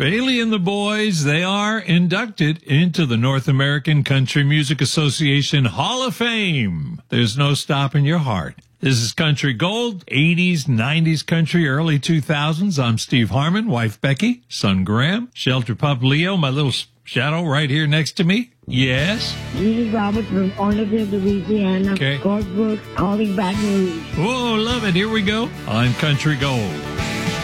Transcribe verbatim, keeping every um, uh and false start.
Bailey and the boys, they are inducted into the North American Country Music Association Hall of Fame. There's no stopping your heart. This is Country Gold, eighties, nineties country, early two thousands. I'm Steve Harmon, wife Becky, son Graham, shelter pup Leo, my little shadow right here next to me. Yes? This is Robert from Orlandville, Louisiana. Okay. Gordbrook, calling back news. Whoa, love it. Here we go on Country Gold.